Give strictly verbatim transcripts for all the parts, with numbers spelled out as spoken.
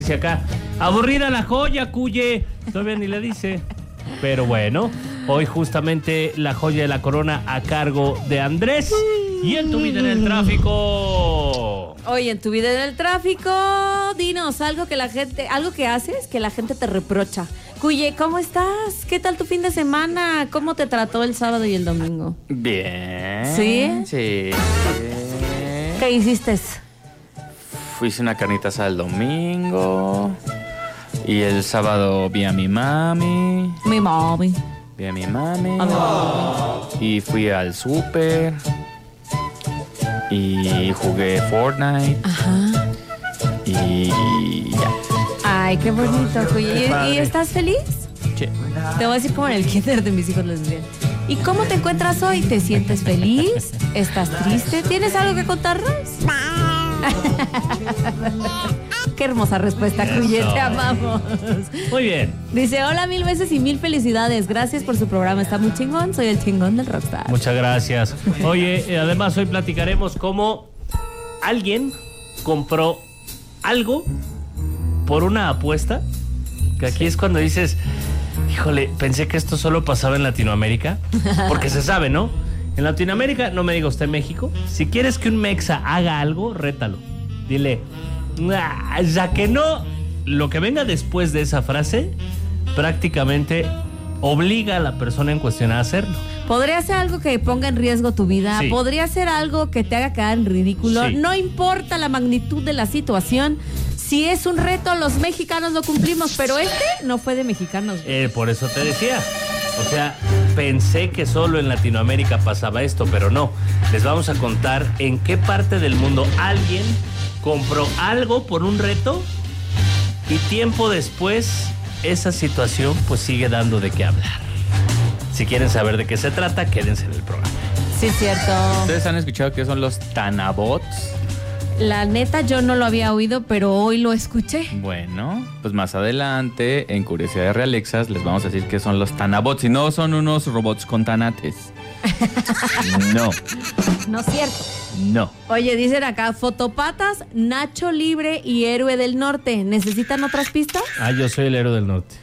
Dice acá, aburrida la joya, Cuye. Todavía ni le dice. Pero bueno, hoy justamente la joya de la corona a cargo de Andrés. Y en tu vida en el tráfico. Hoy en tu vida en el tráfico, dinos algo que la gente, algo que haces que la gente te reprocha. Cuye, ¿cómo estás? ¿Qué tal tu fin de semana? ¿Cómo te trató el sábado y el domingo? Bien. ¿Sí? Sí. ¿Qué hiciste? Hice una carnita asada el domingo. Y el sábado vi a mi mami. Mi mami. Vi a mi mami. A mi mami. Y fui al súper. Y jugué Fortnite. Ajá. Y ya. Ay, qué bonito, Cuye. ¿Y, ¿Y estás feliz? Sí. Te voy a decir como en el kinder de mis hijos les decían. ¿Y cómo te encuentras hoy? ¿Te sientes feliz? ¿Estás triste? ¿Tienes algo que contarnos? Qué hermosa respuesta, Cuye, te amamos. Muy bien. Dice, hola mil veces y mil felicidades. Gracias por su programa, está muy chingón. Soy el chingón del Rockstar. Muchas gracias. Oye, eh, además hoy platicaremos cómo alguien compró algo por una apuesta. Que aquí es cuando dices, híjole, pensé que esto solo pasaba en Latinoamérica. Porque se sabe, ¿no? En Latinoamérica, no me diga usted México, si quieres que un mexa haga algo, rétalo. Dile, "Ah, ya que no", lo que venga después de esa frase, prácticamente obliga a la persona en cuestión a hacerlo. Podría ser algo que ponga en riesgo tu vida, Sí. podría ser algo que te haga quedar en ridículo, Sí. no importa la magnitud de la situación. Si es un reto, los mexicanos lo cumplimos, pero este no fue de mexicanos. Eh, por eso te decía. O sea, pensé que solo en Latinoamérica pasaba esto, pero no. Les vamos a contar en qué parte del mundo alguien compró algo por un reto y tiempo después esa situación pues sigue dando de qué hablar. Si quieren saber de qué se trata, quédense en el programa. Sí, es cierto. ¿Ustedes han escuchado qué son los Tanabots? La neta yo no lo había oído, pero hoy lo escuché. Bueno, pues más adelante, en Curiosidades Realexas, les vamos a decir qué son los Tanabots. Y no son unos robots con tanates. No, No es cierto. no. Oye, dicen acá, Fotopatas, Nacho Libre y Héroe del Norte. ¿Necesitan otras pistas? Ah, yo soy el héroe del norte.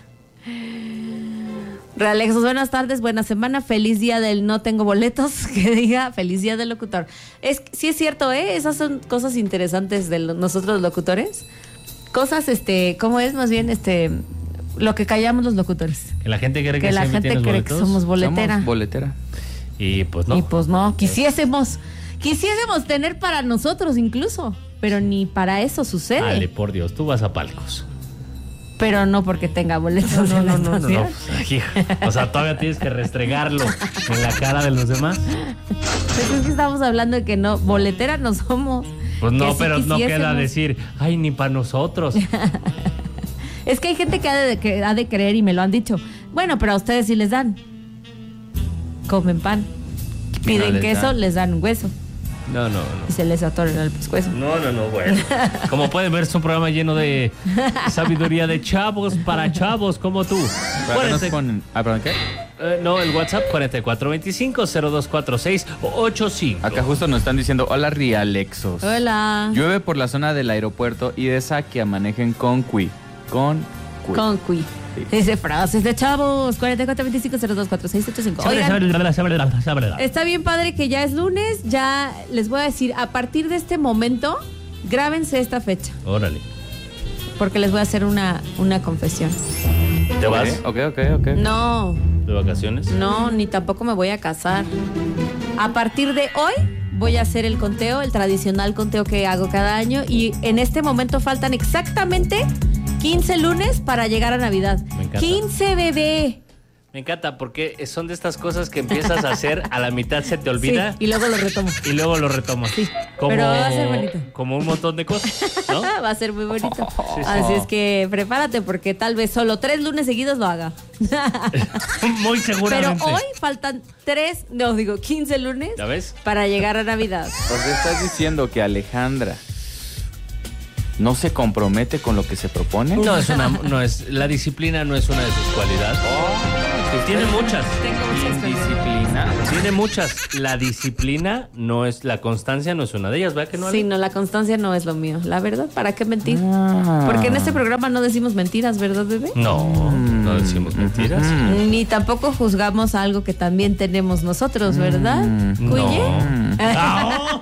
Realexos, buenas tardes, buena semana, feliz día del no tengo boletos, que diga feliz día del locutor. Es, sí es cierto, ¿eh? Esas son cosas interesantes de lo- nosotros los locutores. Cosas, este, ¿cómo es más bien, este, lo que callamos los locutores? Que la gente cree que, Que la siempre gente tienes cree que boletos. somos boletera. Somos boletera. Y pues no. Y pues no, quisiésemos, quisiésemos tener para nosotros incluso, pero ni para eso sucede. Dale, por Dios, tú vas a palcos. Pero no porque tenga boletos en la estación. Pues, hija, o sea, todavía tienes que restregarlo en la cara de los demás. Pues es que estamos hablando de que no, boletera no somos. Pues no, Que sí pero no queda quisiésemos. decir, ay, ni para nosotros. Es que hay gente que ha, de, que ha de creer y me lo han dicho. Bueno, pero a ustedes sí les dan. Comen pan. Piden les queso, dan. les dan un hueso. No, no, Y se les atora el pescuezo. no. No, no, no, bueno. Como pueden ver, es un programa lleno de sabiduría de chavos para chavos como tú. ¿Para qué nos Cuarenta- ponen? ¿Ah, perdón, qué? eh, no, el WhatsApp cuatro cuatro dos cinco, cero dos cuatro seis ocho cinco. Acá justo nos están diciendo, hola Realexos. Hola. Llueve por la zona del aeropuerto y de Saquia manejen con Cui. Con Cui. Con Cui. Dice frases de chavos. cuatro cuatro dos cinco, cero dos cuatro seis ocho cinco. Oigan, está bien padre que ya es lunes. Ya les voy a decir, a partir de este momento, grábense esta fecha. Órale. Porque les voy a hacer una, una confesión. ¿Te vas Ok, ok, ok. No, de vacaciones? no, ni tampoco me voy a casar. A partir de hoy voy a hacer el conteo, el tradicional conteo que hago cada año. Y en este momento faltan exactamente quince lunes para llegar a Navidad. Me encanta. quince, bebé. Me encanta porque son de estas cosas que empiezas a hacer, a la mitad se te olvida Sí, y luego lo retomo. y luego lo retomas. Sí, como, pero va a ser bonito. Como un montón de cosas, ¿no? Va a ser muy bonito. Sí, sí. Así es que prepárate porque tal vez solo tres lunes seguidos lo haga. Muy Pero seguramente. hoy faltan tres, no digo quince lunes ¿Ya ves? para llegar a Navidad. O sea, estás diciendo que Alejandra ¿No se compromete con lo que se propone? No es una, no es, la disciplina no es una de sus cualidades. Oh, Tiene muchas. Tengo mucha experiencia. Disciplina. Tiene muchas. La disciplina no es, la constancia no es una de ellas, ¿verdad que no? Ale? Sí, no, la constancia no es lo mío. La verdad, ¿para qué mentir? Ah. Porque en este programa no decimos mentiras, ¿verdad, bebé? No, no decimos mentiras. Mm. Ni tampoco juzgamos algo que también tenemos nosotros, ¿verdad? Mm. Cuye. No. Ah,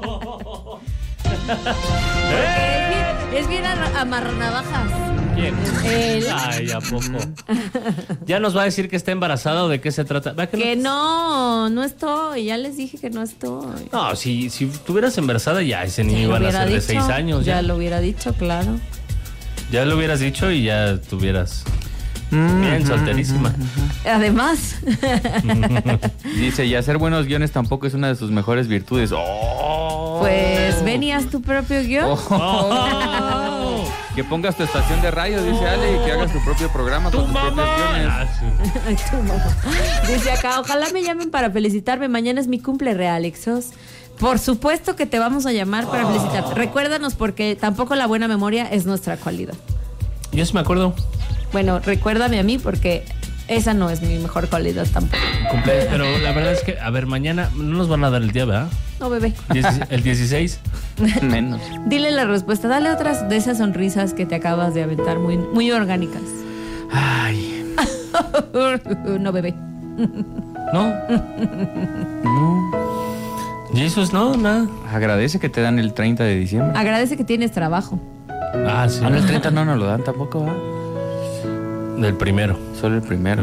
Porque es bien, es bien ar- amarranavajas. ¿Quién? Él. Ay, ¿a poco? ¿Ya nos va a decir que está embarazada o de qué se trata? ¿Va Que no, no estoy. Ya les dije que no estoy. No, si, si estuvieras embarazada ya ese Ya niño lo iban a hubiera ser de dicho, seis años. Ya Ya, lo hubiera dicho, claro. ya lo hubieras dicho y ya tuvieras Mm. bien solterísima. Además, Dice, y hacer buenos guiones tampoco es una de sus mejores virtudes. Oh. pues ven y haz tu propio guión. Oh. Oh. Que pongas tu estación de radio, dice Ale, y que hagas tu propio programa ¡Tu con tus propios mamá! guiones. Ah, sí. Ay, tu mamá. Dice acá, ojalá me llamen para felicitarme. Mañana es mi cumple real, Exos. Por supuesto que te vamos a llamar para felicitarte. Recuérdanos porque tampoco la buena memoria es nuestra cualidad. Yo sí me acuerdo. Bueno, recuérdame a mí porque esa no es mi mejor cualidad tampoco. Cumpleaños, pero la verdad es que, a ver, mañana no nos van a dar el día, ¿verdad? No, bebé. Dieci- El dieciséis. Menos. Dile la respuesta. Dale otras de esas sonrisas que te acabas de aventar, muy, muy orgánicas. Ay. No, bebé. ¿No? No. Jesus, no, nada. Agradece que te dan el treinta de diciembre. Agradece que tienes trabajo. Ah, sí. Ah, no, el treinta no nos lo dan tampoco, ¿va? Del primero. Solo el primero.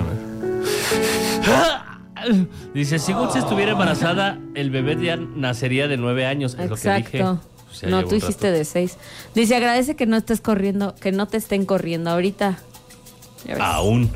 Dice, si Gutsi estuviera embarazada, el bebé ya nacería de nueve años. Es lo que dije. Exacto. Pues ya No, llevo tú un hiciste rato. de seis. Dice, agradece que no estés corriendo, que no te estén corriendo ahorita. Ya ves. Aún.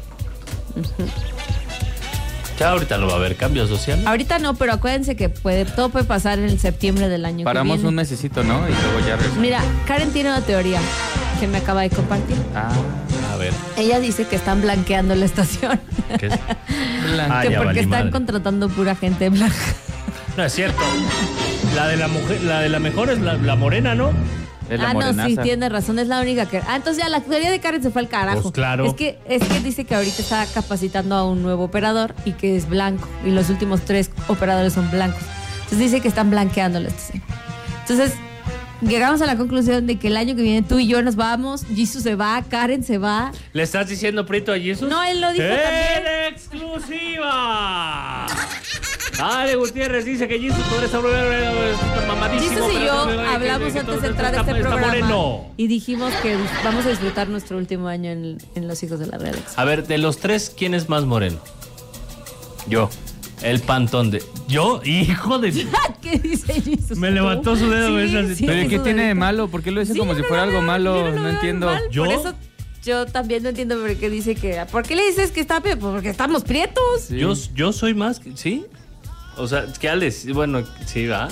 Ya ahorita no va a haber cambio social. Ahorita no, pero acuérdense que puede, todo puede pasar en el septiembre del año Paramos que viene. un mesecito, ¿no? Y luego ya regresamos. Mira, Karen tiene una teoría que me acaba de compartir. Ah, A ver, Ella dice que están blanqueando la estación. ¿qué es? blanca. Ah, que ya porque valí están madre. contratando pura gente blanca. No es cierto. La de la mujer, la de la mejor es la, la morena, ¿no? Es la Ah, no, sí, morenaza. tiene razón, es la única que... Ah, entonces ya la teoría de Karen se fue al carajo. Pues claro. Es que, es que dice que ahorita está capacitando a un nuevo operador y que es blanco. Y los últimos tres operadores son blancos. Entonces dice que están blanqueando la estación. Entonces, llegamos a la conclusión de que el año que viene tú y yo nos vamos, Jesus se va, Karen se va. ¿Le estás diciendo prieto a Jesus? No, él lo dijo también. ¡En exclusiva! Ale Gutiérrez dice que Jesus podría estar mamadísimo. Jesus y pero yo no me- hablamos que- que- antes que- de entrar a está- este está programa moreno. y dijimos que vamos a disfrutar nuestro último año en, en Los Hijos de la Realeza. A ver, de los tres, ¿quién es más moreno? Yo. El pantón de... ¿Yo? ¡Hijo de... ¿Qué dice Jesus? Me levantó su dedo, Sí, esa- sí, ¿Pero su qué tiene de dedito. malo? ¿Por qué lo dice Sí, como yo si no fuera lo algo veo- malo? yo No, lo veo entiendo. mal, ¿Yo? Por eso yo también no entiendo por qué dice que... ¿Por qué le dices que está prieto? Porque estamos prietos. Sí. Yo, yo soy más... que- ¿Sí? O sea, que Alex... Bueno, sí, va.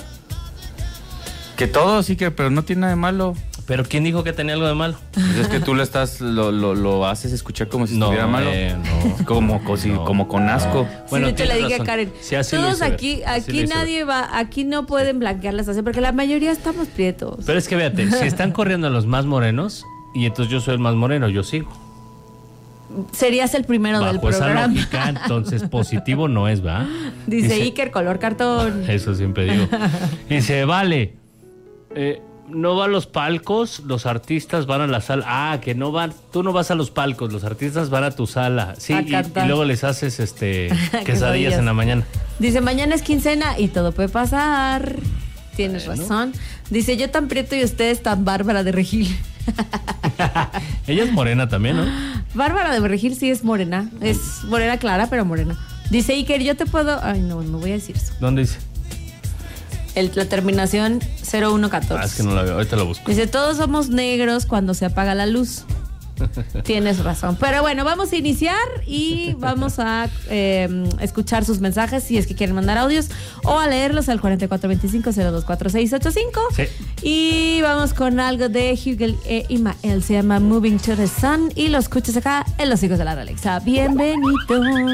Que todo sí que, pero no tiene nada de malo. Pero ¿quién dijo que tenía algo de malo? Pues es que tú lo estás, lo, lo, lo haces escuchar como si No, estuviera malo. eh, no. Como, como, si- No. como con asco. Bueno, Sí, de hecho le tienes dije a razón. Karen, Sí, así lo todos hice ver. aquí, Así aquí lo hice nadie va, aquí no pueden blanquear la estación porque la mayoría estamos prietos. Pero es que fíjate, si están corriendo a los más morenos y entonces yo soy el más moreno, yo sigo. Serías el primero del Bajo esa programa. lógica, entonces positivo no es, ¿va? Dice Iker, color cartón. Eso siempre digo. Dice, vale, eh, no va a los palcos, los artistas van a la sala. Ah, que no van, tú no vas a los palcos, los artistas van a tu sala. Sí, A y, cantar. y luego les haces este quesadillas Quesadillas. en la mañana. Dice, mañana es quincena y todo puede pasar. Tienes Bueno. razón. Dice, yo tan prieto y ustedes tan Bárbara de Regil. Ella es morena también, ¿no? Bárbara de Regil sí es morena. Es morena clara, pero morena. Dice Iker, yo te puedo... Ay, no, no voy a decir eso. ¿Dónde dice? El- la terminación cero uno catorce. Ah, es que no la veo, ahorita lo busco. Dice, todos somos negros cuando se apaga la luz. Tienes razón. Pero bueno, vamos a iniciar y vamos a eh, escuchar sus mensajes si es que quieren mandar audios o a leerlos al cuarenta y cuatro veinticinco cero dos cuatro seis ocho cinco. Sí. Y vamos con algo de Hugel e Imael. Se llama Moving to the Sun y lo escuchas acá en Los Hijos de la Realeza. Bienvenido.